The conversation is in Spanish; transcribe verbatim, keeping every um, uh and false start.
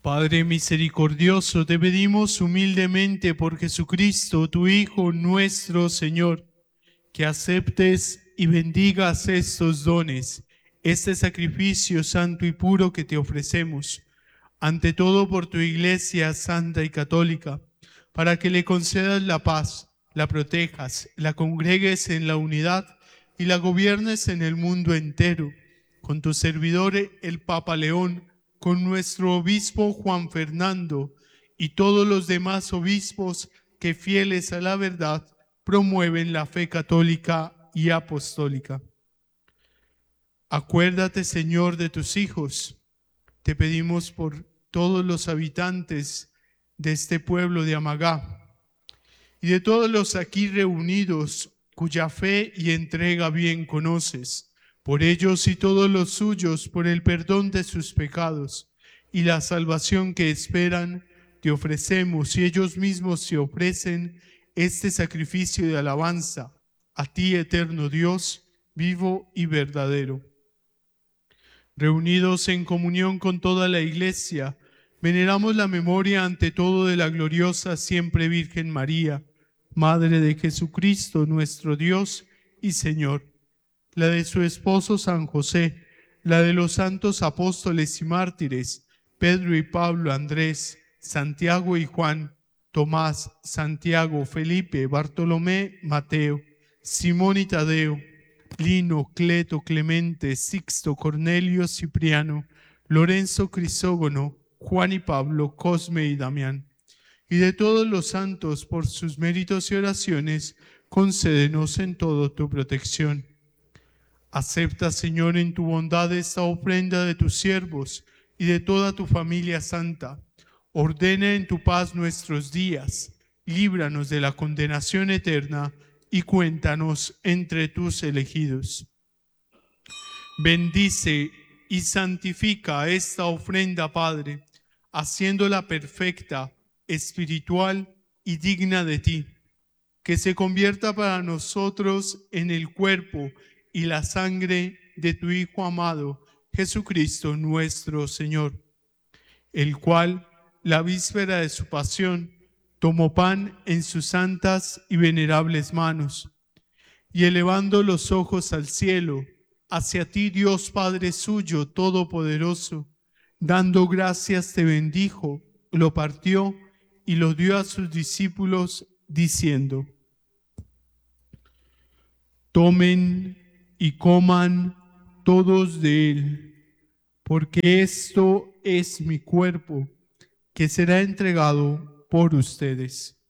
Padre misericordioso, te pedimos humildemente por Jesucristo, tu Hijo nuestro Señor, que aceptes y bendigas estos dones, este sacrificio santo y puro que te ofrecemos, ante todo por tu Iglesia santa y católica, para que le concedas la paz, la protejas, la congregues en la unidad y la gobiernes en el mundo entero, con tu servidor el Papa León, con nuestro obispo Juan Fernando y todos los demás obispos que, fieles a la verdad, promueven la fe católica y apostólica. Acuérdate, Señor, de tus hijos. Te pedimos por todos los habitantes de este pueblo de Amagá y de todos los aquí reunidos cuya fe y entrega bien conoces, por ellos y todos los suyos, por el perdón de sus pecados y la salvación que esperan, te ofrecemos y ellos mismos se ofrecen este sacrificio de alabanza a ti, eterno Dios, vivo y verdadero. Reunidos en comunión con toda la Iglesia, veneramos la memoria ante todo de la gloriosa siempre Virgen María, Madre de Jesucristo, nuestro Dios y Señor, la de su esposo San José, la de los santos apóstoles y mártires, Pedro y Pablo, Andrés, Santiago y Juan, Tomás, Santiago, Felipe, Bartolomé, Mateo, Simón y Tadeo, Lino, Cleto, Clemente, Sixto, Cornelio, Cipriano, Lorenzo, Crisógono, Juan y Pablo, Cosme y Damián, y de todos los santos, por sus méritos y oraciones, concédenos en todo tu protección. Acepta, Señor, en tu bondad esta ofrenda de tus siervos y de toda tu familia santa. Ordena en tu paz nuestros días, líbranos de la condenación eterna y cuéntanos entre tus elegidos. Bendice y santifica esta ofrenda, Padre, haciéndola perfecta, espiritual y digna de ti, que se convierta para nosotros en el cuerpo y la sangre de tu Hijo amado, Jesucristo nuestro Señor, el cual, la víspera de su pasión, tomó pan en sus santas y venerables manos, y elevando los ojos al cielo, hacia ti, Dios Padre suyo, todopoderoso, dando gracias te bendijo, lo partió y lo dio a sus discípulos, diciendo: tomen y coman todos de él, porque esto es mi cuerpo, que será entregado por ustedes.